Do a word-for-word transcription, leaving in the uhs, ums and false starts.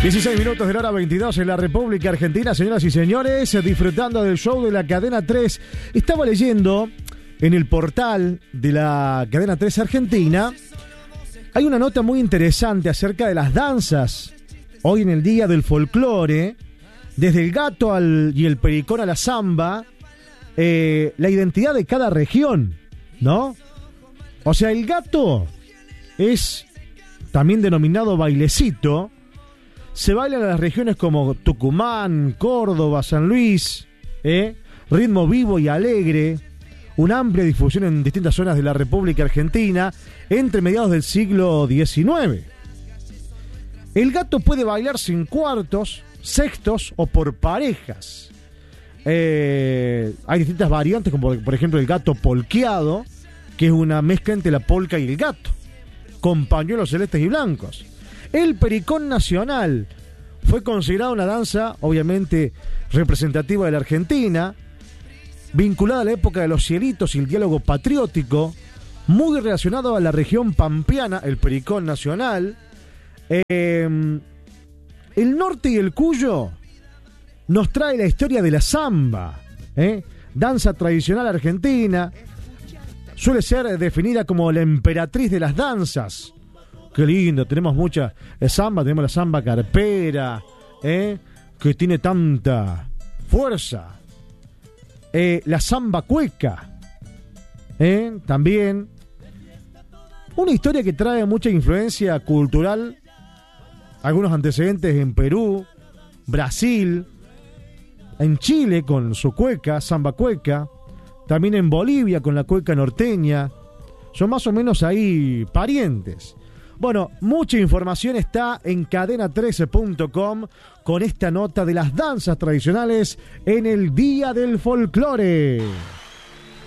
dieciséis minutos de la hora veintidós en la República Argentina, señoras y señores, disfrutando del show de la Cadena tres. Estaba leyendo en el portal de la Cadena tres Argentina, hay una nota muy interesante acerca de las danzas, hoy en el Día del Folclore, desde el gato al, y el pericón a la samba, eh, la identidad de cada región, ¿no? O sea, el gato es también denominado bailecito. Se baila en las regiones como Tucumán, Córdoba, San Luis, ¿eh? Ritmo vivo y alegre, una amplia difusión en distintas zonas de la República Argentina entre mediados del siglo diecinueve. El gato puede bailarse en cuartos, sextos o por parejas. Eh, hay distintas variantes, como por ejemplo el gato polqueado, que es una mezcla entre la polca y el gato, con pañuelos celestes y blancos. El pericón nacional fue considerado una danza, obviamente, representativa de la Argentina, vinculada a la época de los cielitos y el diálogo patriótico, muy relacionado a la región pampeana, el pericón nacional. Eh, el norte y el Cuyo nos trae la historia de la samba, ¿eh? Danza tradicional argentina, suele ser definida como la emperatriz de las danzas. Qué lindo, tenemos mucha samba, tenemos la samba carpera, ¿eh? Que tiene tanta fuerza. Eh, la samba cueca, ¿eh? También. Una historia que trae mucha influencia cultural, algunos antecedentes en Perú, Brasil, en Chile con su cueca, samba cueca, también en Bolivia con la cueca norteña. Son más o menos ahí parientes. Bueno, mucha información está en cadena trece punto com con esta nota de las danzas tradicionales en el Día del Folclore.